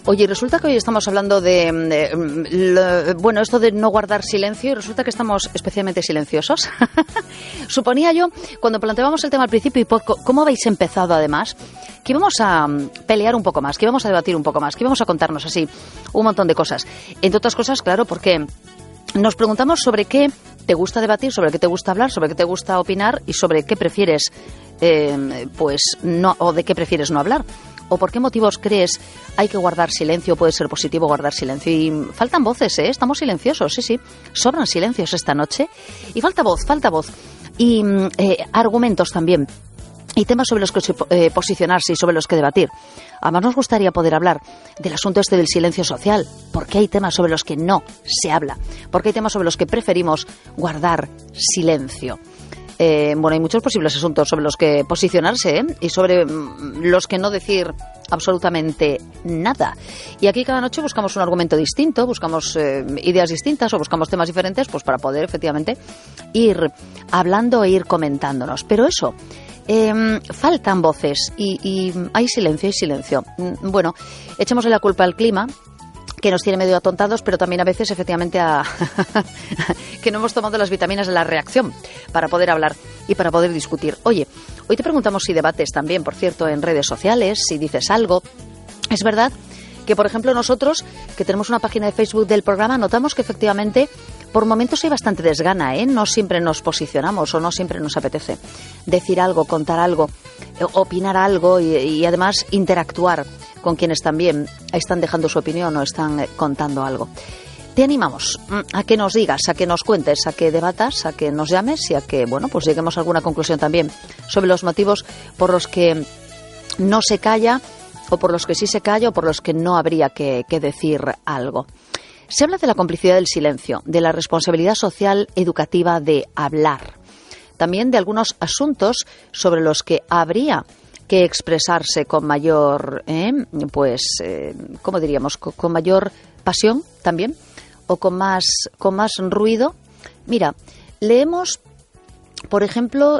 Oye, resulta que hoy estamos hablando bueno, esto de no guardar silencio, y resulta que estamos especialmente silenciosos. Suponía yo, cuando planteábamos el tema al principio y cómo habéis empezado además, que íbamos a pelear un poco más, que íbamos a debatir un poco más, que íbamos a contarnos así un montón de cosas. Entre otras cosas, claro, porque nos preguntamos sobre qué te gusta debatir, sobre qué te gusta hablar, sobre qué te gusta opinar y sobre qué prefieres, o de qué prefieres no hablar. ¿O por qué motivos crees hay que guardar silencio? Puede ser positivo guardar silencio. Y faltan voces, ¿eh? Estamos silenciosos, sí. Sobran silencios esta noche. Y falta voz. Y argumentos también. Y temas sobre los que posicionarse y sobre los que debatir. Además nos gustaría poder hablar del asunto este del silencio social. ¿Por qué hay temas sobre los que no se habla? ¿Por qué hay temas sobre los que preferimos guardar silencio? Bueno, hay muchos posibles asuntos sobre los que posicionarse, y sobre los que no decir absolutamente nada. Y aquí cada noche buscamos un argumento distinto, buscamos ideas distintas o buscamos temas diferentes, pues para poder efectivamente ir hablando e ir comentándonos. Pero eso, faltan voces y hay silencio. Bueno, echémosle la culpa al clima, que nos tiene medio atontados, pero también a veces efectivamente que no hemos tomado las vitaminas de la reacción para poder hablar y para poder discutir. Oye, hoy te preguntamos si debates también, por cierto, en redes sociales, si dices algo. Es verdad que, por ejemplo, nosotros, que tenemos una página de Facebook del programa, notamos que efectivamente por momentos hay bastante desgana, ¿eh? No siempre nos posicionamos o no siempre nos apetece decir algo, contar algo, opinar algo y además interactuar con quienes también están dejando su opinión o están contando algo. Te animamos a que nos digas, a que nos cuentes, a que debatas, a que nos llames y a que, bueno, pues lleguemos a alguna conclusión también sobre los motivos por los que no se calla o por los que sí se calla o por los que no habría que decir algo. Se habla de la complicidad del silencio, de la responsabilidad social educativa de hablar, también de algunos asuntos sobre los que habría que expresarse con mayor, ¿cómo diríamos? Con mayor pasión también, o con más ruido. Mira, leemos, por ejemplo,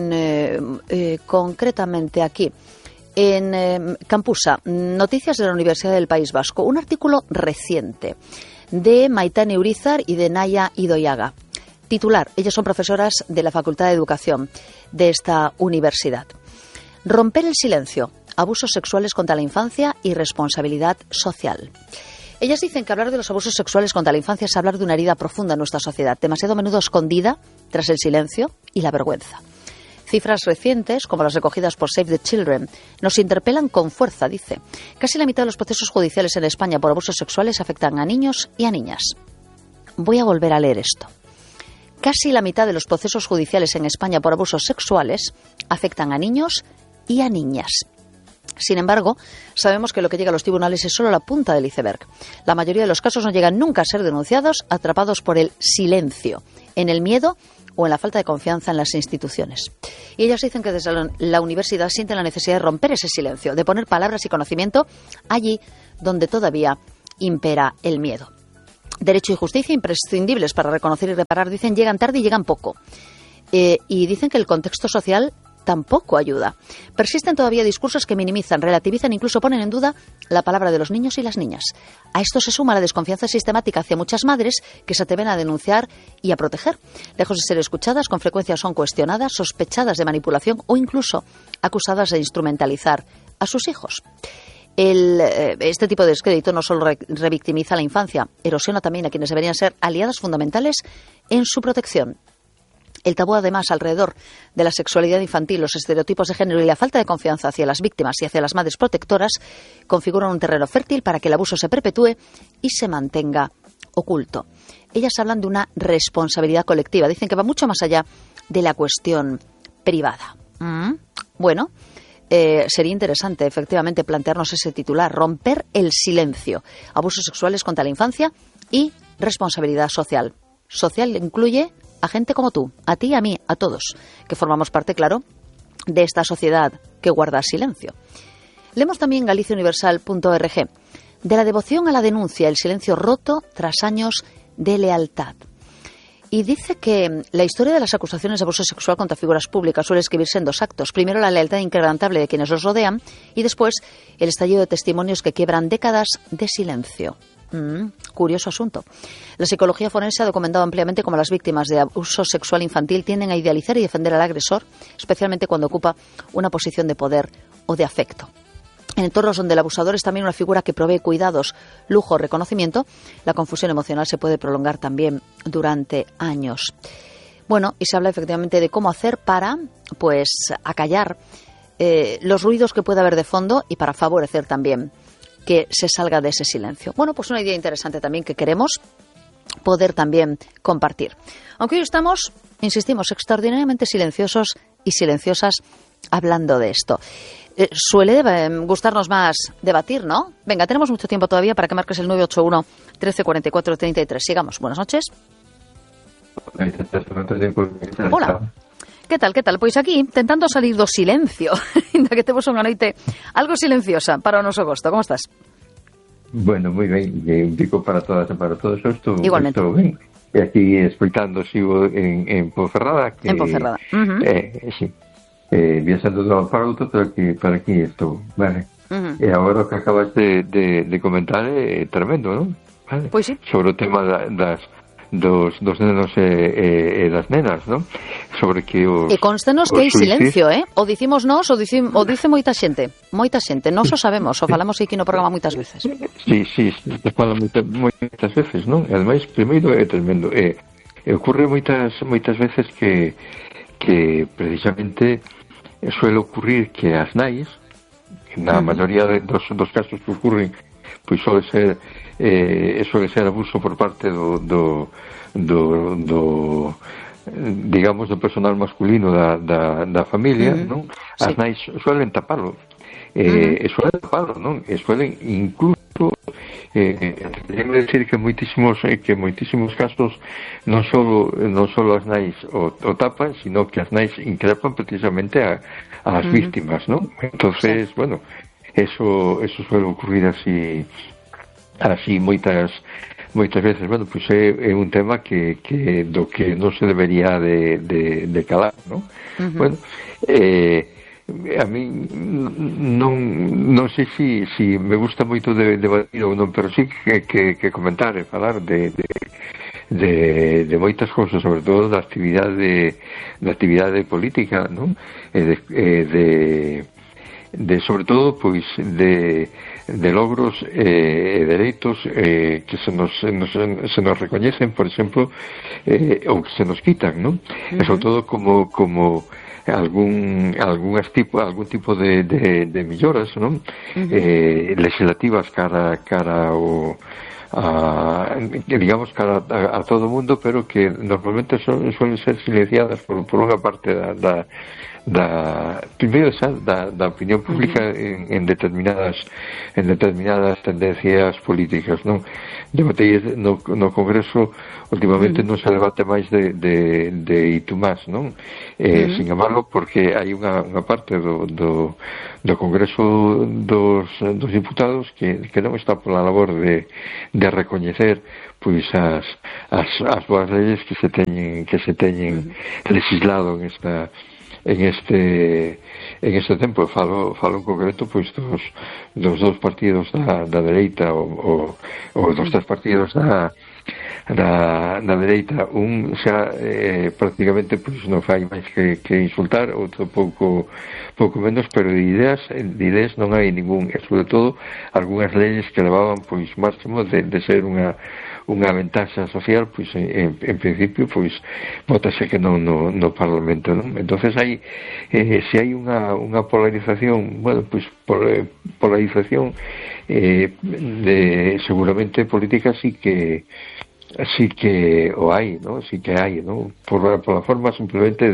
concretamente aquí, en Campusa, Noticias de la Universidad del País Vasco, un artículo reciente de Maitane Urizar y de Naya Idoyaga. Titular, ellas son profesoras de la Facultad de Educación de esta universidad. Romper el silencio, abusos sexuales contra la infancia y responsabilidad social. Ellas dicen que hablar de los abusos sexuales contra la infancia es hablar de una herida profunda en nuestra sociedad, demasiado a menudo escondida tras el silencio y la vergüenza. Cifras recientes, como las recogidas por Save the Children, nos interpelan con fuerza, dice. Casi la mitad de los procesos judiciales en España por abusos sexuales afectan a niños y a niñas. Voy a volver a leer esto. Casi la mitad de los procesos judiciales en España por abusos sexuales afectan a niños y a niñas. Sin embargo, sabemos que lo que llega a los tribunales es solo la punta del iceberg. La mayoría de los casos no llegan nunca a ser denunciados, atrapados por el silencio, en el miedo o en la falta de confianza en las instituciones. Y ellas dicen que desde la universidad sienten la necesidad de romper ese silencio, de poner palabras y conocimiento allí donde todavía impera el miedo. Derecho y justicia imprescindibles para reconocer y reparar, dicen, llegan tarde y llegan poco. Y dicen que el contexto social tampoco ayuda. Persisten todavía discursos que minimizan, relativizan e incluso ponen en duda la palabra de los niños y las niñas. A esto se suma la desconfianza sistemática hacia muchas madres que se atreven a denunciar y a proteger. Lejos de ser escuchadas, con frecuencia son cuestionadas, sospechadas de manipulación o incluso acusadas de instrumentalizar a sus hijos. Este tipo de descrédito no solo revictimiza a la infancia, erosiona también a quienes deberían ser aliadas fundamentales en su protección. El tabú, además, alrededor de la sexualidad infantil, los estereotipos de género y la falta de confianza hacia las víctimas y hacia las madres protectoras configuran un terreno fértil para que el abuso se perpetúe y se mantenga oculto. Ellas hablan de una responsabilidad colectiva. Dicen que va mucho más allá de la cuestión privada. Bueno, sería interesante, efectivamente, plantearnos ese titular. Romper el silencio. Abusos sexuales contra la infancia y responsabilidad social. Social incluye a gente como tú, a ti y a mí, a todos, que formamos parte, claro, de esta sociedad que guarda silencio. Leemos también galiciauniversal.org. De la devoción a la denuncia, el silencio roto tras años de lealtad. Y dice que la historia de las acusaciones de abuso sexual contra figuras públicas suele escribirse en 2 actos. Primero, la lealtad inquebrantable de quienes los rodean y después el estallido de testimonios que quiebran décadas de silencio. Curioso asunto. La psicología forense ha documentado ampliamente cómo las víctimas de abuso sexual infantil tienden a idealizar y defender al agresor, especialmente cuando ocupa una posición de poder o de afecto. En entornos donde el abusador es también una figura que provee cuidados, lujo, reconocimiento, la confusión emocional se puede prolongar también durante años. Bueno, y se habla efectivamente de cómo hacer para, pues, acallar los ruidos que pueda haber de fondo y para favorecer también que se salga de ese silencio. Bueno, pues una idea interesante también que queremos poder también compartir. Aunque hoy estamos, insistimos, extraordinariamente silenciosos y silenciosas hablando de esto. Suele gustarnos más debatir, ¿no? Venga, tenemos mucho tiempo todavía para que marques el 981 13 44 33. Sigamos. Buenas noches. Hola. Que tal? Pois aquí, tentando salir do silencio, ainda que temos unha noite algo silenciosa para o noso gosto. Como estás? Bueno, moi ben. Un pico para todas e para todos. Igualmente. Estou ben. E aquí explicando, sigo en Ponferrada. En Ponferrada. Sí. Viajando de un para outro, pero para aquí estou. Vale. E agora o que acabas de comentar é tremendo, non? Vale. Pois sí. Sobre o tema dos nenos e das nenas, non? Sobre que os... E constanos que hai silencio, O dicimos nós, o dice moita xente. Moita xente, nós o sabemos, o falamos aquí no programa moitas veces. Sí, se fala moitas veces, non? E ademais, primeiro é tremendo. Ocurre moitas veces que precisamente suele ocurrir que as nais, na maioría dos casos que ocurren, pois suele ser abuso por parte do digamos do personal masculino da familia, non? As nais suelen tapalo. Non? E suelen incluso tengo que decir que moitísimos casos non só as nais o tapan, sino que as nais increpan precisamente as víctimas, non? Entonces, bueno, eso suele ocurrir así moitas veces. Bueno, pois é un tema que do que non se debería de calar, non? Bueno, a mí non sei si me gusta moito debatir ou non, pero sí que comentar e falar de moitas cousas, sobre todo da actividade política, non? Sobre todo, pois, de logros e dereitos que se nos recoñecen, por exemplo, ou que se nos quitan, non? E sobre todo como algún tipo de melloras, non? Legislativas cara a todo o mundo, pero que normalmente suelen ser silenciadas por unha parte primeiro da opinión pública en determinadas tendencias políticas, non? Debatei no Congreso últimamente non se debate máis de Itumás, non? Sin embargo, porque hai unha parte do Congreso dos Diputados que non está pola labor de recoñecer pois as boas leyes que se teñen legislado en este tempo. Falo en concreto pois dos dous partidos da dereita ou dos tres partidos da dereita. Un xa prácticamente pois non fai máis que insultar, outro pouco menos, pero de ideas non hai ningún, e sobre todo algunhas leyes que levaban pois máximo de ser unha ventaxa social, pois en principio pois votase que non no Parlamento, non? Entonces se hai unha polarización, bueno, pois polarización seguramente política sí que o hai, ¿no? Sí que hai, ¿no? Por la forma simplemente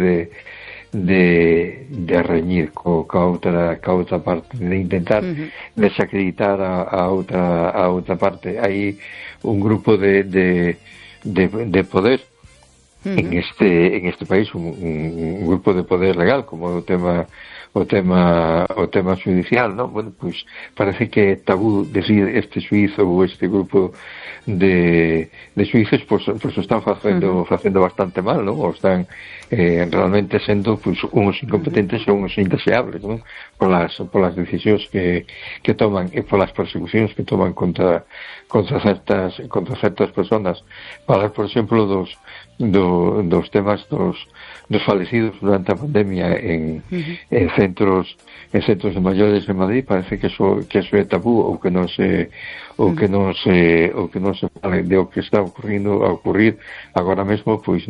de reñir ca outra parte, de intentar desacreditar a outra parte. Hai un grupo de poder en este país, un grupo de poder legal, como o tema tema judicial, ¿no? Bueno, pues parece que é tabú decir este suizo ou este grupo de suizos pues están facendo bastante mal, ¿no? Ou están realmente sendo pues uns incompetentes ou uns indeseables, ¿no? Polas decisións que toman e polas persecucións que toman contra certas personas. Falar, por exemplo, dos temas dos falecidos durante a pandemia en centros de maiores de Madrid, parece que eso é tabú ou que non se fale de o que está a ocurrir agora mesmo pois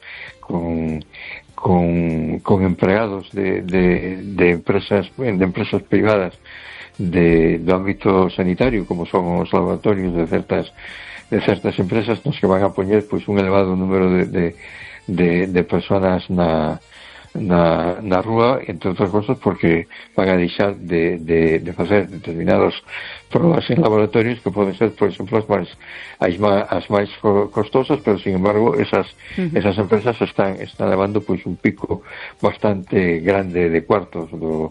con empregados de empresas privadas do ámbito sanitario, como son os laboratorios de certas empresas, nos que van a poñer pois un elevado número de personas na rúa, entre outras cosas porque van a deixar de facer determinados probas en laboratorios que poden ser, por exemplo, as máis costosas, pero sin embargo esas empresas están levando pois un pico bastante grande de cuartos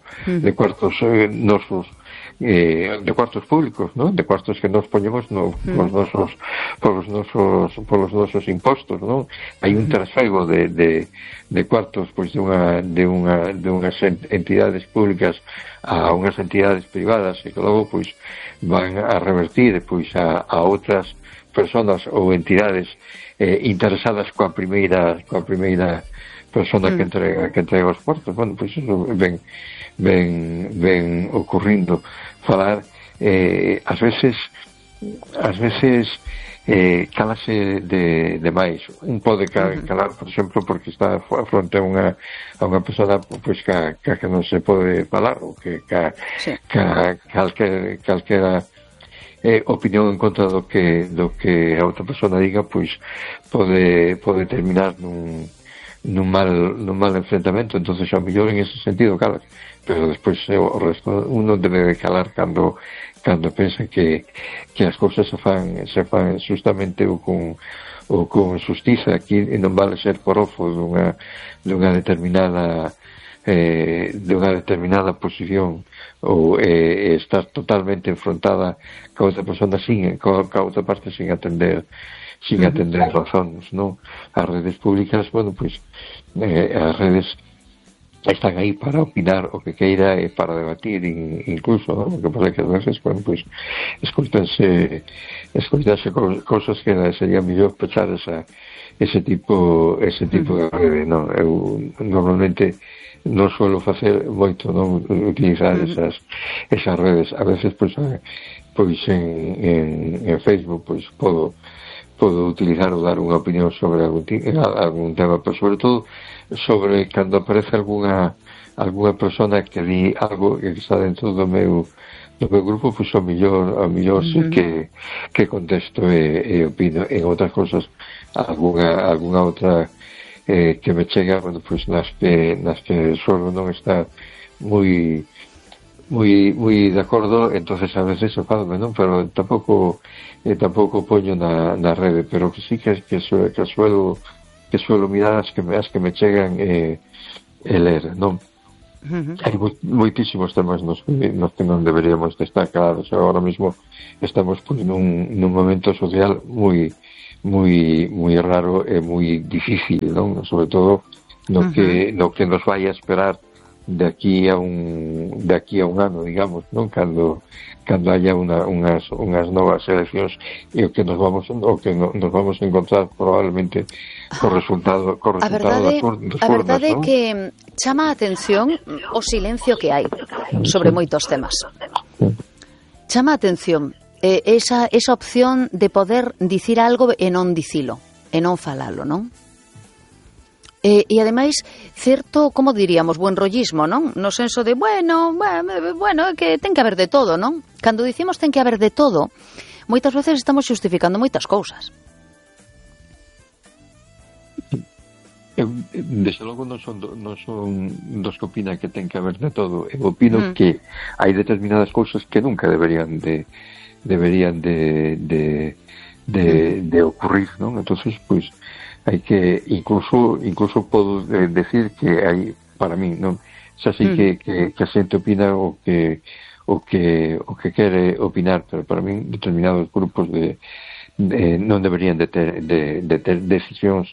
nosos de cuartos públicos, ¿no? De cuartos que nos poñemos polos nosos impostos, ¿no? Hai un trasfego de cuartos pois de unhas entidades públicas a unhas entidades privadas e que logo pois van a revertir pois a outras personas ou entidades interesadas coa primeira persona que entrega os cuartos. Bueno, pois eso ven ocurrindo. Falar ás veces calase de máis. Un pode calar, por exemplo, porque está fronte a unha persona pois que non se pode falar ou que calquera opinión en contra do que a outra persona diga pois pode terminar nun mal enfrentamento. Entonces ao mellor en ese sentido calas, pero despois o resto uno debe de calar cando pensa que as cousas se fan justamente ou con xustiza. Aquí non vale ser porofo dunha determinada posición ou estar totalmente enfrontada ca outra persona ca outra parte sin atender razóns, non? As redes públicas, bueno, pois as redes están aí para opinar o que queira e para debatir incluso, ¿no? O que pasa que a veces, bueno, pues escoitanse cousas que sería mellor pechar ese tipo de rede, ¿no? Eu normalmente non suelo facer moito, non utilizar esas redes. A veces pois en Facebook pois podo utilizar ou dar unha opinión sobre algún tema, pero sobre todo sobre cando aparece algunha persona que di algo que está dentro do meu grupo, pois ao mellor sí que contesto e opino. En outras cosas algunha outra que me chega, bueno, pois nas que suelo non estar moi de acordo, entonces a veces enfadome, non? Pero tampouco poño na rede, pero que sí que suelo mirar as que me chegan e ler, non? Hai moitísimos temas nos que non deberíamos de estar claros. Agora mesmo estamos nun momento social moi raro e moi difícil, non? Sobre todo no que nos vai a esperar de aquí a un ano, digamos, non? Cando haya unhas novas eleccións e o que nos vamos a encontrar probablemente co resultado a verdade é que chama a atención o silencio que hai sobre moitos temas. Chama a atención esa opción de poder dicir algo e non dicilo, e non falalo, non? E ademais, certo, como diríamos, buen rollismo, non? No senso de, bueno, que ten que haber de todo, non? Cando dicimos ten que haber de todo, moitas veces estamos justificando moitas cousas. Desde logo non son dos que opina que ten que haber de todo. Eu opino que hai determinadas cousas que nunca deberían de ocurrir, non? Entonces, pois hai que incluso podo decir que hai, para mí, non, xa sei que a xente opina o que quere opinar, pero para min determinados grupos non deberían de ter decisións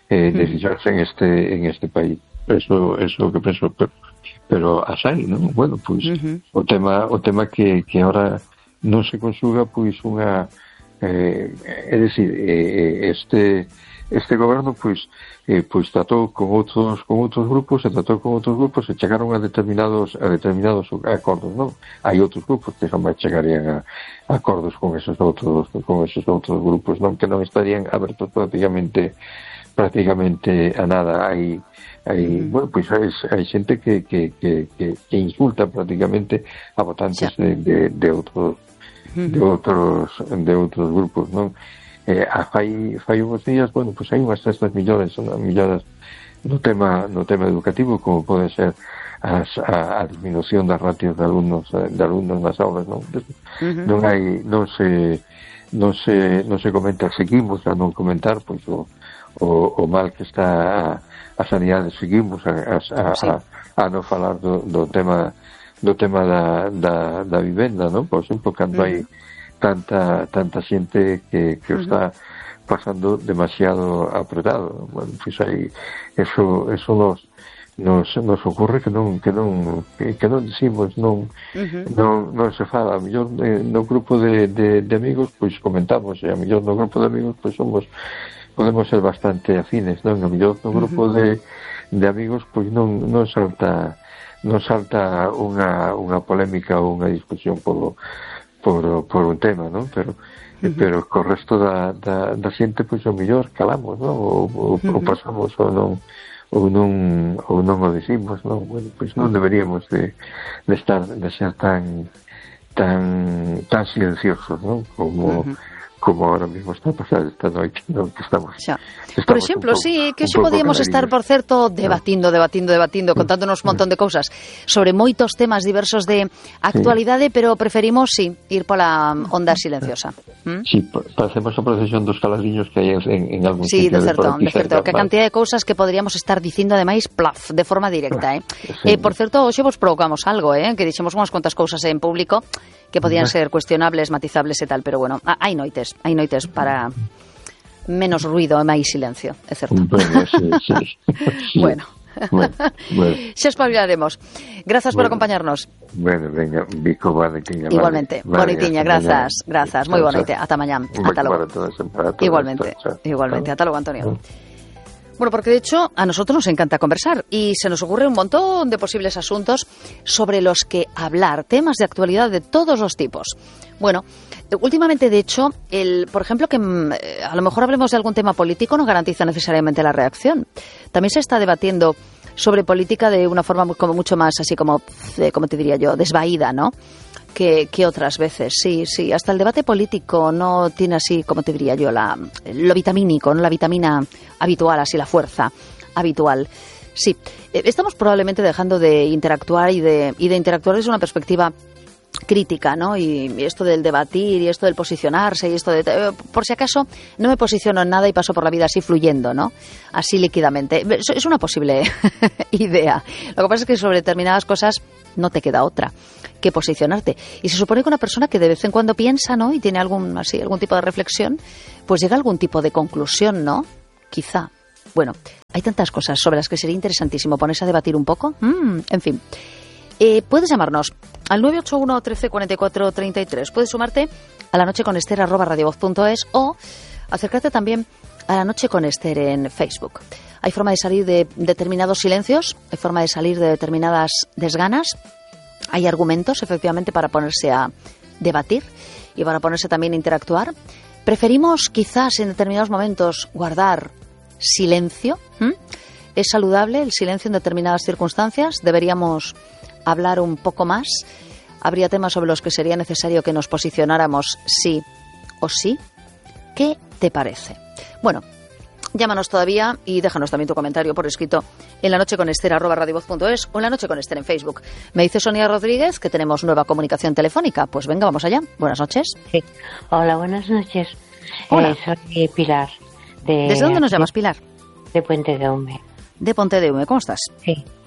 en este país. Eso é o que penso, pero as hai, non? Bueno, pois o tema que ahora non se consuga, pois unha é dicir, este goberno pois tratou con outros grupos e chegaron a determinados acordos, non? Hai outros grupos que jamás chegarían a acordos con esos outros grupos, non? Que non estarían abertos prácticamente a nada. Bueno, pois hai xente que insulta prácticamente a votantes de outros grupos, non? Fai uns días, bueno, pois hai unhas cestas millores no tema educativo, como pode ser a disminución das ratios de alumnos nas aulas, non? Non se comenta, seguimos a non comentar pois o mal que está a sanidade, seguimos a non falar do tema da vivenda, non? Por exemplo, cando hai tanta xente que está pasando demasiado apretado. Bueno, pois aí eso nos ocurre que non decimos, non se fala. A mellor no grupo de amigos pois comentamos, e a mellor no grupo de amigos pois podemos ser bastante afines, non? A mellor no grupo de amigos pois non salta unha polémica ou unha discusión por un tema, non? Pero co resto da xente pois o mellor calamos, non? Ou pasamos ou non o decimos, non? Bueno, pois non deberíamos de ser tan silenciosos, non? Como ahora mismo está a pasar esta noite, non? Que estamos por exemplo, sí, que xe podíamos estar, por certo, debatindo, contándonos un montón de cousas sobre moitos temas diversos de actualidade, pero preferimos, ir pola onda silenciosa. Sí, parecemos a procesión dos caladiños que hai en algún sitio. Sí, de certo, que a cantidad de cousas que poderíamos estar dicindo, ademais, de forma directa, Por certo, hoxe vos provocamos algo, que dixemos unhas cuantas cousas en público que podían ser cuestionables, matizables e tal, pero bueno, hai noites para menos ruido e máis silencio, é certo. Sí. Bueno. Xa espabilaremos. Grazas por acompañarnos. Bueno, venga, Vico, bonitiña. Igualmente, bonitiña, grazas. Moi boa noite, ata mañá. Ata logo. Igualmente, ata logo, Antonio. Bueno, porque de hecho a nosotros nos encanta conversar y se nos ocurre un montón de posibles asuntos sobre los que hablar, temas de actualidad de todos los tipos. Bueno, últimamente, de hecho, por ejemplo, que a lo mejor hablemos de algún tema político no garantiza necesariamente la reacción. También se está debatiendo sobre política de una forma como mucho más así como te diría yo, desvaída, ¿no? Que otras veces, sí. Hasta el debate político no tiene así, como te diría yo, lo vitamínico, no la vitamina habitual, así la fuerza habitual. Sí, estamos probablemente dejando de interactuar y de interactuar desde una perspectiva crítica, ¿no? Y esto del debatir y esto del posicionarse y esto de... por si acaso no me posiciono en nada y paso por la vida así fluyendo, ¿no? Así líquidamente. Es una posible idea. Lo que pasa es que sobre determinadas cosas no te queda otra que posicionarte. Y se supone que una persona que de vez en cuando piensa, ¿no? Y tiene algún tipo de reflexión, pues llega a algún tipo de conclusión, ¿no? Quizá. Bueno, hay tantas cosas sobre las que sería interesantísimo ponerse a debatir un poco. En fin. Puedes llamarnos al 981 13 44 33. Puedes sumarte a la noche con Esther @radiovoz.es o acercarte también a la noche con Esther en Facebook. Hay forma de salir de determinados silencios, hay forma de salir de determinadas desganas, hay argumentos efectivamente para ponerse a debatir y para ponerse también a interactuar. Preferimos quizás en determinados momentos guardar silencio. ¿Es saludable el silencio en determinadas circunstancias? ¿Deberíamos hablar un poco más? ¿Habría temas sobre los que sería necesario que nos posicionáramos sí o sí? ¿Qué te parece? Bueno, llámanos todavía y déjanos también tu comentario por escrito en la noche con Esther @radiovoz.es o en la noche con Esther en Facebook. Me dice Sonia Rodríguez que tenemos nueva comunicación telefónica. Pues venga, vamos allá. Buenas noches. Sí. Hola, buenas noches. Hola. Soy Pilar. ¿Desde dónde nos llamas, Pilar? De Puente de Hume. De Puente de Hume, ¿cómo estás? Sí.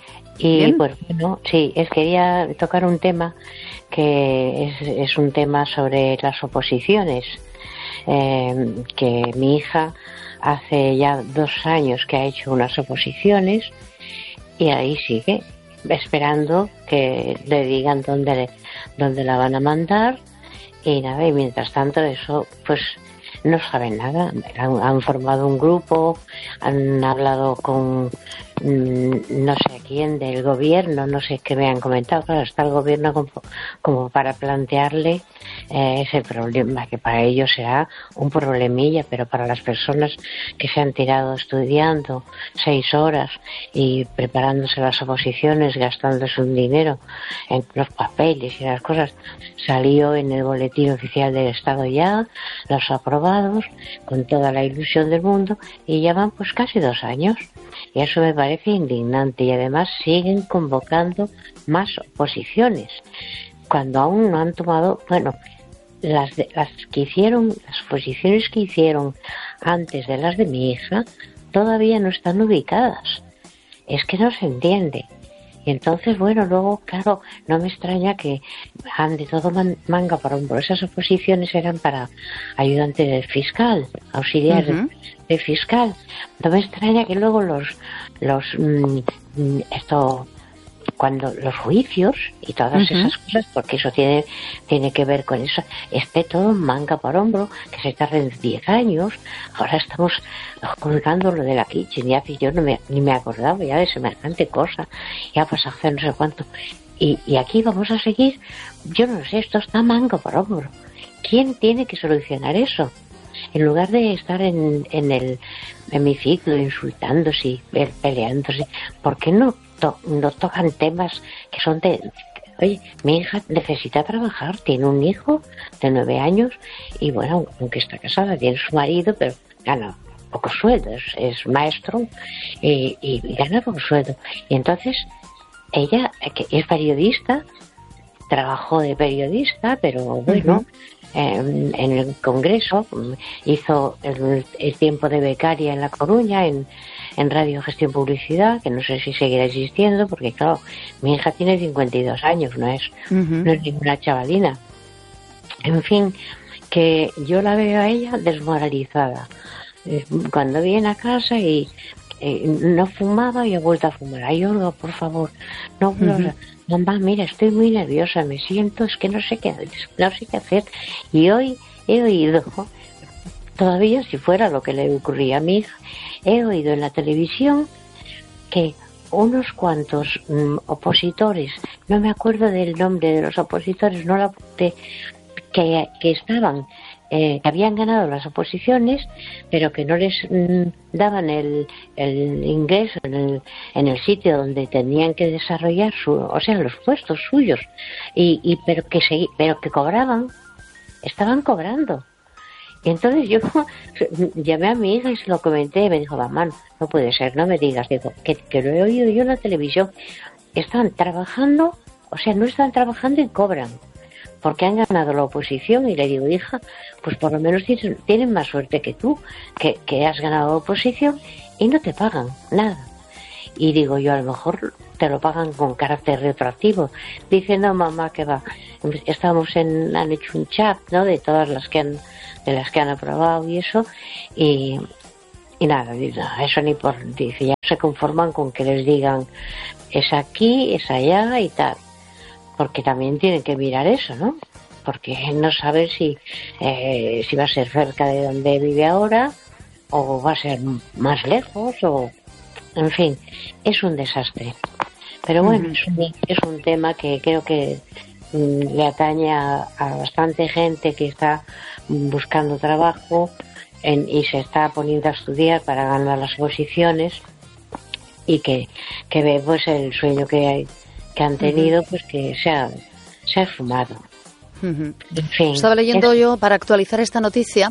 Y Bien. pues bueno, sí, quería tocar un tema que es un tema sobre las oposiciones, que mi hija hace ya 2 años que ha hecho unas oposiciones y ahí sigue esperando que le digan dónde la van a mandar y nada, y mientras tanto eso pues no saben nada. Han formado un grupo, han hablado con no sé quién del gobierno, no sé qué me han comentado. Claro, está el gobierno como para plantearle ese problema, que para ellos será un problemilla, pero para las personas que se han tirado estudiando 6 horas y preparándose las oposiciones, gastándose un dinero en los papeles y las cosas, salió en el boletín oficial del Estado ya, los aprobados, con toda la ilusión del mundo, y ya van pues casi 2 años. Y eso me parece indignante, y además siguen convocando más oposiciones cuando aún no han tomado, bueno, las oposiciones que hicieron antes de las de mi hija todavía no están ubicadas. Es que no se entiende. Y entonces, bueno, luego, claro, no me extraña que ande todo manga por hombro. Esas oposiciones eran para ayudante del fiscal, auxiliar del fiscal. No me extraña que luego cuando los juicios y todas esas cosas, porque eso tiene que ver con eso, esté todo manga por hombro, que se tarden 10 años. Ahora estamos colgando lo de la kitchen, ya que yo ni me acordaba ya de semejante cosa, ya pues hace no sé cuánto, y aquí vamos a seguir. Yo no sé, esto está manga por hombro. ¿Quién tiene que solucionar eso? En lugar de estar en el hemiciclo insultándose y peleándose, ¿por qué no tocan temas que son oye, mi hija necesita trabajar, tiene un hijo de 9 años y bueno, aunque está casada, tiene su marido, pero gana poco sueldo, es maestro y gana poco sueldo. Y entonces ella, que es periodista, trabajó de periodista, pero bueno, en el Congreso hizo el tiempo de becaria en La Coruña, en Radio Gestión Publicidad, que no sé si seguirá existiendo, porque claro, mi hija tiene 52 años, no es ninguna chavalina. En fin, que yo la veo a ella desmoralizada. Cuando viene a casa y no fumaba y ha vuelto a fumar. Ay, Olga, por favor, no, mamá, mira, estoy muy nerviosa, me siento, es que no sé qué hacer. Y hoy he oído, todavía si fuera lo que le ocurría a mi hija, he oído en la televisión que unos cuantos opositores, no me acuerdo del nombre de los opositores, no lo apunté, que estaban, que habían ganado las oposiciones, pero que no les daban el ingreso en el sitio donde tenían que desarrollar los puestos suyos, pero que cobraban, estaban cobrando. Y entonces yo llamé a mi hija y se lo comenté, y me dijo, mamá, no puede ser, no me digas, digo, que lo he oído yo en la televisión, están trabajando, no están trabajando y cobran, porque han ganado la oposición. Y le digo, hija, pues por lo menos tienen más suerte que tú, que has ganado la oposición y no te pagan nada. Y digo yo, a lo mejor te lo pagan con carácter retroactivo. Dice, no, mamá, que va. Han hecho un chat, ¿no?, de todas las que han aprobado y eso, y nada, eso ni dice, ya se conforman con que les digan, es aquí, es allá y tal. Porque también tienen que mirar eso, ¿no? Porque no sabe si va a ser cerca de donde vive ahora o va a ser más lejos, o en fin, es un desastre. Pero bueno, es un tema que creo que le atañe a bastante gente que está buscando trabajo y se está poniendo a estudiar para ganar las oposiciones, y que ve pues el sueño que han tenido, pues que se ha esfumado. En fin, estaba leyendo yo, para actualizar esta noticia,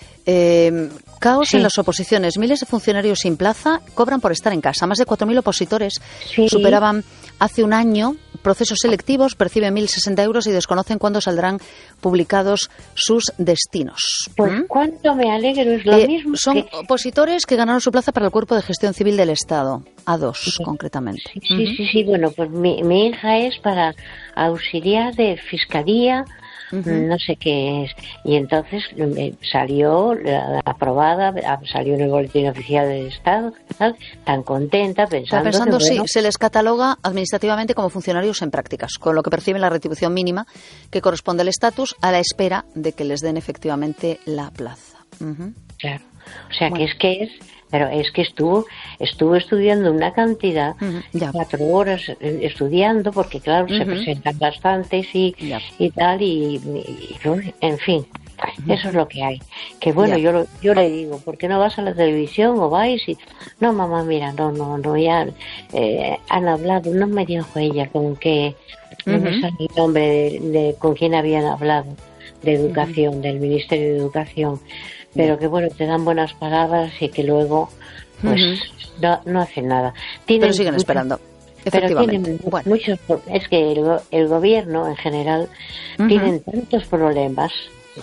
caos en las oposiciones. Miles de funcionarios sin plaza cobran por estar en casa. Más de 4.000 opositores superaban hace un año procesos selectivos, perciben 1.060 euros y desconocen cuándo saldrán publicados sus destinos. Pues cuánto me alegro, es lo mismo. Son opositores que ganaron su plaza para el Cuerpo de Gestión Civil del Estado, A2 concretamente. Sí, bueno, pues mi hija es para auxiliar de fiscalía, no sé qué es, y entonces salió aprobada, salió en el boletín oficial del Estado, tal, tan contenta, pensando sí, se les cataloga administrativamente como funcionarios en prácticas, con lo que perciben la retribución mínima que corresponde al estatus, a la espera de que les den efectivamente la plaza. Claro, o sea, bueno, pero es que estuvo estudiando una cantidad, 4 horas estudiando, porque claro, se presentan bastantes y tal, y en fin, eso es lo que hay. Que bueno, yo le digo, ¿por qué no vas a la televisión o vais? Y no, mamá, mira, no, ya han hablado, no me dijo ella con qué, no me sale el nombre de con quién habían hablado, de educación, del Ministerio de Educación. Pero que bueno, te dan buenas palabras y que luego pues no hacen nada. Pero siguen esperando, efectivamente. Pero tienen muchos, es que el gobierno en general tienen tantos problemas,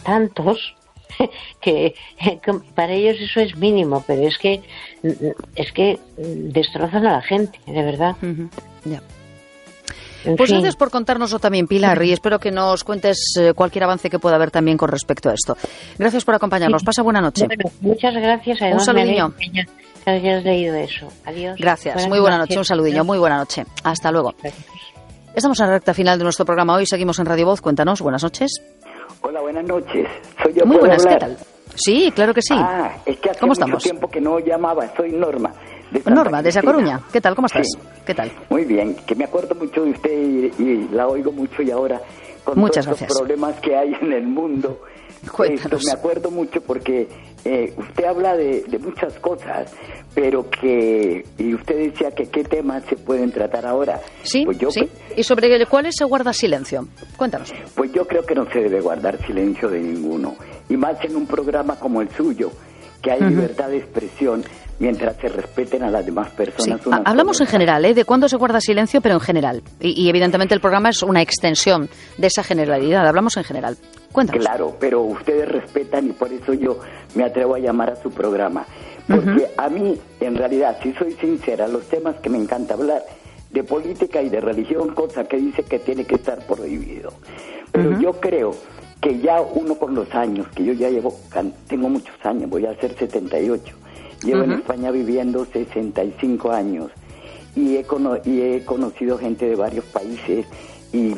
que para ellos eso es mínimo, pero es que destrozan a la gente, de verdad. Pues gracias por contárnoslo también, Pilar, y espero que nos cuentes cualquier avance que pueda haber también con respecto a esto. Gracias por acompañarnos. Pasa buena noche. Bueno, muchas gracias. Un saludillo. Que hayas leído eso. Adiós. Gracias. Muy buena noche. Un saludillo. Muy buena noche. Hasta luego. Gracias. Estamos en la recta final de nuestro programa. Hoy seguimos en Radio Voz. Cuéntanos. Buenas noches. Hola, buenas noches. Soy yo. Muy buenas. Hablar? ¿Qué tal? Sí, claro que sí. Es que hace ¿Cómo mucho estamos? tiempo que no llamaba. Soy Norma. Norma, desde A Coruña. ¿Qué tal? ¿Cómo estás? Sí. ¿Qué tal? Muy bien, que me acuerdo mucho de usted y la oigo mucho y ahora con Muchas todos gracias. los problemas que hay en el mundo. Cuéntanos. Me acuerdo mucho porque usted habla de muchas cosas, pero y usted decía que qué temas se pueden tratar ahora. Sí, pues yo, sí. ¿Y sobre cuáles se guarda silencio? Cuéntanos. Pues yo creo que no se debe guardar silencio de ninguno, y más en un programa como el suyo, que hay libertad de expresión mientras se respeten a las demás personas. Sí. Hablamos en general, de cuándo se guarda silencio, pero en general. Y evidentemente el programa es una extensión de esa generalidad. Hablamos en general. Cuéntanos. Claro, pero ustedes respetan y por eso yo me atrevo a llamar a su programa. Porque a mí, en realidad, si soy sincera, los temas que me encanta hablar, de política y de religión, cosa que dice que tiene que estar prohibido. Pero yo creo que ya uno con los años, que yo ya tengo muchos años, voy a hacer 78, llevo en España viviendo 65 años y he conocido gente de varios países y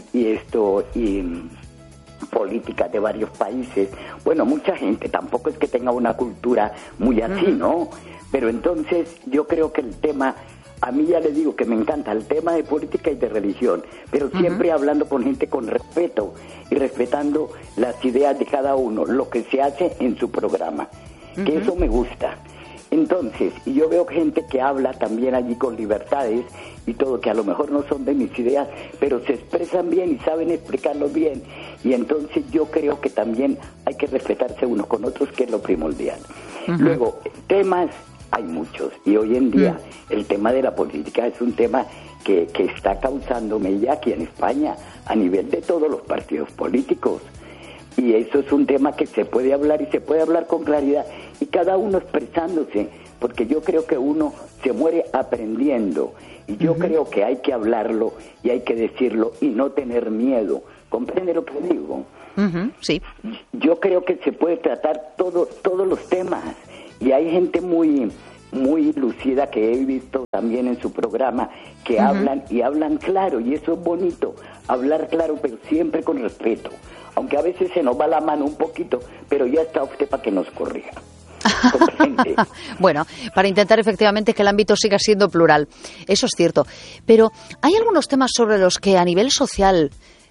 políticas de varios países. Bueno, mucha gente, tampoco es que tenga una cultura muy así, ¿no? Pero entonces yo creo que el tema, a mí ya le digo que me encanta el tema de política y de religión, pero siempre hablando con gente con respeto y respetando las ideas de cada uno, lo que se hace en su programa, que eso me gusta. Entonces, y yo veo gente que habla también allí con libertades y todo, que a lo mejor no son de mis ideas, pero se expresan bien y saben explicarlo bien. Y entonces yo creo que también hay que respetarse unos con otros, que es lo primordial. Luego, temas hay muchos, y hoy en día el tema de la política es un tema que está causando mella aquí en España a nivel de todos los partidos políticos. Y eso es un tema que se puede hablar y se puede hablar con claridad y cada uno expresándose, porque yo creo que uno se muere aprendiendo y yo creo que hay que hablarlo y hay que decirlo y no tener miedo. ¿Comprende lo que digo? Sí. Yo creo que se puede tratar todos los temas y hay gente muy lucida que he visto también en su programa que hablan y hablan claro, y eso es bonito, hablar claro, pero siempre con respeto. Aunque a veces se nos va la mano un poquito, pero ya está usted para que nos corrija. Bueno, para intentar efectivamente que el ámbito siga siendo plural. Eso es cierto. Pero hay algunos temas sobre los que a nivel social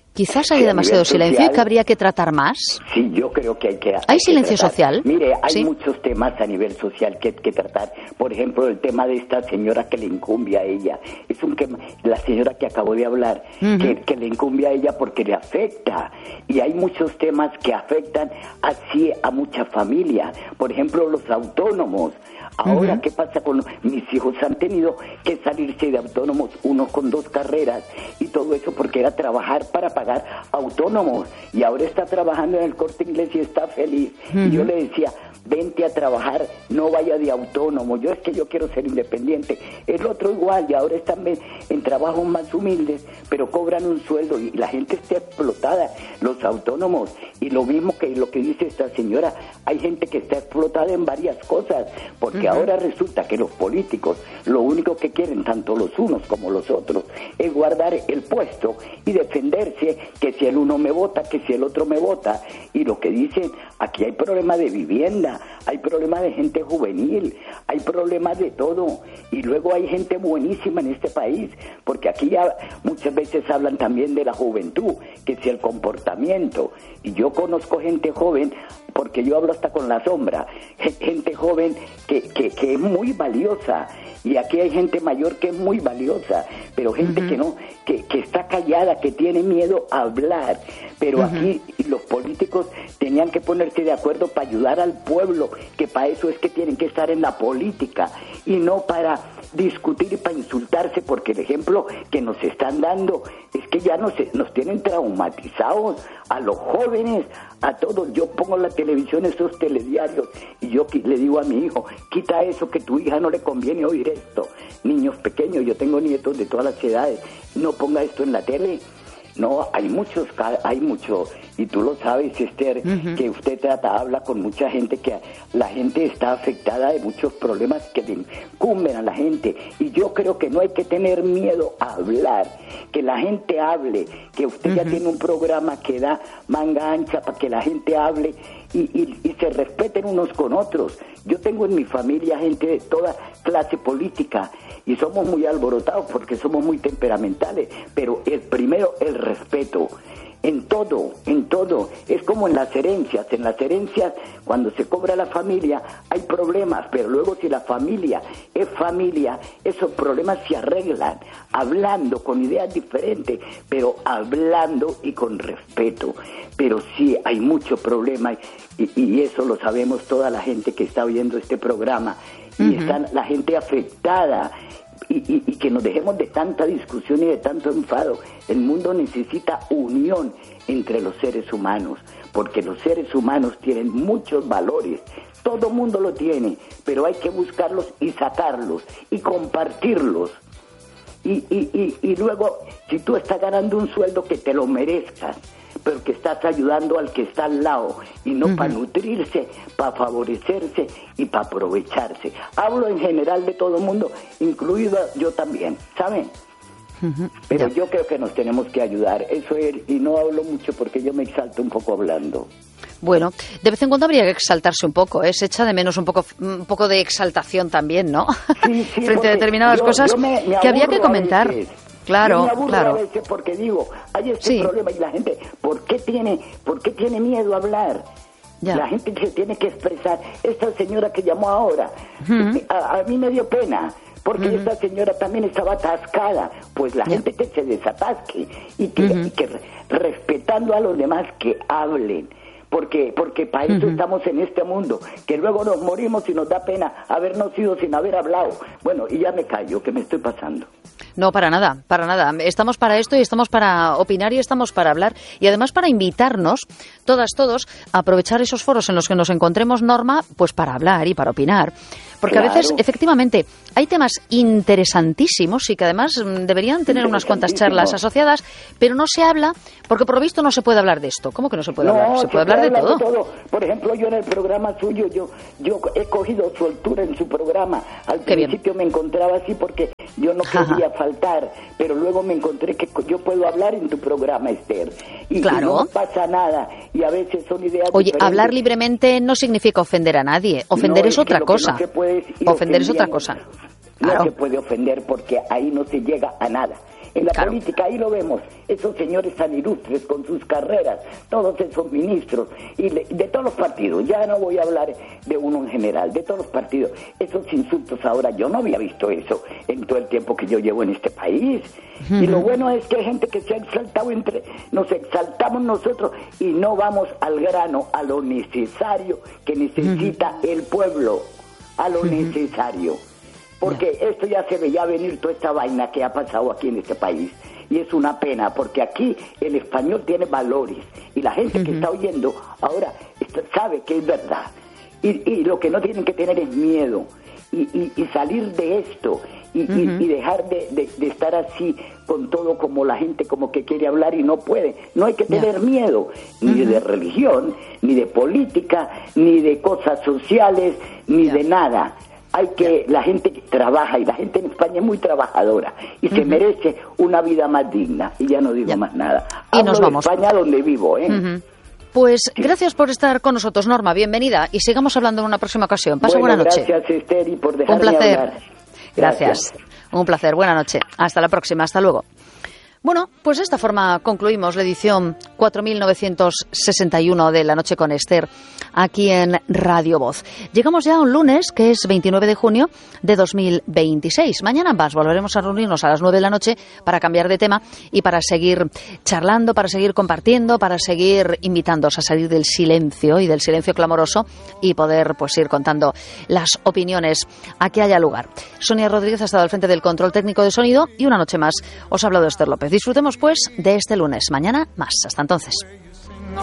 Quizás hay demasiado silencio y que habría que tratar más. Sí, yo creo que ¿Hay silencio social? Mire, hay ¿Sí? muchos temas a nivel social que tratar. Por ejemplo, el tema de esta señora que le incumbe a ella. Es la señora que acabo de hablar, que le incumbe a ella porque le afecta. Y hay muchos temas que afectan así a muchas familias. Por ejemplo, los autónomos. Ahora, ¿qué pasa con mis hijos? Han tenido que salirse de autónomos, unos con 2 carreras y todo eso porque era trabajar para pagar autónomos. Y ahora está trabajando en el Corte Inglés y está feliz. Y yo le decía, vente a trabajar, no vaya de autónomo. Yo quiero ser independiente. El otro igual, y ahora están en trabajos más humildes, pero cobran un sueldo y la gente está explotada, los autónomos. Y lo mismo que lo que dice esta señora, hay gente que está explotada en varias cosas, porque ahora resulta que los políticos lo único que quieren, tanto los unos como los otros, es guardar el puesto y defenderse, que si el uno me vota, que si el otro me vota. Y lo que dicen, aquí hay problemas de vivienda, hay problemas de gente juvenil, hay problemas de todo. Y luego hay gente buenísima en este país, porque aquí ya muchas veces hablan también de la juventud, que si el comportamiento. Y yo conozco gente joven, porque yo hablo hasta con la sombra, gente joven que es muy valiosa, y aquí hay gente mayor que es muy valiosa, pero gente que no, que está callada, que tiene miedo a hablar. Pero aquí los políticos tenían que ponerse de acuerdo para ayudar al pueblo, que para eso es que tienen que estar en la política, y no para discutir y para insultarse, porque el ejemplo que nos están dando es que ya nos tienen traumatizados a los jóvenes, a todos. Yo pongo en la televisión esos telediarios y yo le digo a mi hijo, quita eso, que tu hija no le conviene oír esto. Niños pequeños, yo tengo nietos de todas las edades, no ponga esto en la tele. No, hay mucho, y tú lo sabes, Esther, que usted habla con mucha gente, que la gente está afectada de muchos problemas que le incumben a la gente, y yo creo que no hay que tener miedo a hablar, que la gente hable, que usted ya tiene un programa que da manga ancha para que la gente hable y se respeten unos con otros. Yo tengo en mi familia gente de toda clase política, y somos muy alborotados porque somos muy temperamentales, pero el primero, el respeto, en todo, es como en las herencias, cuando se cobra la familia hay problemas, pero luego si la familia es familia, esos problemas se arreglan, hablando, con ideas diferentes, pero hablando y con respeto. Pero sí, hay mucho problema, y eso lo sabemos toda la gente que está oyendo este programa, y está la gente afectada, y que nos dejemos de tanta discusión y de tanto enfado. El mundo necesita unión entre los seres humanos, porque los seres humanos tienen muchos valores, todo mundo lo tiene, pero hay que buscarlos y sacarlos y compartirlos. Y luego, si tú estás ganando un sueldo, que te lo merezcas, pero que estás ayudando al que está al lado, y no para nutrirse, para favorecerse y para aprovecharse. Hablo en general de todo el mundo, incluido yo también, ¿saben? Pero yo creo que nos tenemos que ayudar, eso es, y no hablo mucho porque yo me exalto un poco hablando. Bueno, de vez en cuando habría que exaltarse un poco, ¿eh? Se echa de menos un poco de exaltación también, ¿no? Sí, frente a determinadas cosas que había que comentar. Claro, claro. A veces porque digo, hay este problema, y la gente, ¿por qué tiene miedo a hablar? Ya. La gente se tiene que expresar. Esta señora que llamó ahora, a mí me dio pena, porque esta señora también estaba atascada. Pues la gente que se desatasque y que respetando a los demás, que hablen. Porque para eso estamos en este mundo, que luego nos morimos y nos da pena habernos ido sin haber hablado. Bueno, y ya me callo, que me estoy pasando. No, para nada. Estamos para esto, y estamos para opinar, y estamos para hablar, y además para invitarnos, todos, a aprovechar esos foros en los que nos encontremos, Norma, pues para hablar y para opinar. Porque a veces, efectivamente, hay temas interesantísimos y que además deberían tener unas cuantas charlas asociadas, pero no se habla, porque por lo visto no se puede hablar de esto. ¿Cómo que no se puede hablar? Se puede hablar de todo. Por ejemplo, yo en el programa suyo, yo he cogido su altura en su programa. Al principio me encontraba así porque yo no quería faltar, pero luego me encontré que yo puedo hablar en tu programa, Esther. Y no pasa nada, y a veces son ideas diferentes. Hablar libremente no significa ofender a nadie. Ofender es otra cosa. Ofender es otra cosa. No se puede ofender porque ahí no se llega a nada. En la Claro. política ahí lo vemos, esos señores tan ilustres con sus carreras, todos esos ministros, y de todos los partidos, ya no voy a hablar de uno en general, de todos los partidos, esos insultos ahora, yo no había visto eso en todo el tiempo que yo llevo en este país. Y lo bueno es que hay gente que se ha exaltado nos exaltamos nosotros y no vamos al grano, a lo necesario que necesita el pueblo, a lo necesario. Porque esto ya se veía venir, toda esta vaina que ha pasado aquí en este país. Y es una pena, porque aquí el español tiene valores. Y la gente que está oyendo ahora sabe que es verdad. Y lo que no tienen que tener es miedo. Y salir de esto. Y dejar de estar así con todo como la gente como que quiere hablar y no puede. No hay que tener miedo. Ni de religión, ni de política, ni de cosas sociales, ni de nada. Hay que, la gente que trabaja, y la gente en España es muy trabajadora y se merece una vida más digna, y ya no digo más nada. Y nos vamos. De España, donde vivo, Pues gracias por estar con nosotros, Norma, bienvenida, y sigamos hablando en una próxima ocasión. Pasa buena noche. Gracias, Esther, y por dejarme Un placer. hablar. Gracias. Un placer, buena noche. Hasta la próxima, hasta luego. Bueno, pues de esta forma concluimos la edición 4961 de La Noche con Esther, aquí en Radio Voz. Llegamos ya a un lunes, que es 29 de junio de 2026. Mañana más volveremos a reunirnos a las 9 de la noche para cambiar de tema y para seguir charlando, para seguir compartiendo, para seguir invitándoos a salir del silencio y del silencio clamoroso y poder pues ir contando las opiniones a que haya lugar. Sonia Rodríguez ha estado al frente del control técnico de sonido y una noche más os ha hablado Esther López. Disfrutemos pues de este lunes. Mañana más. Hasta entonces.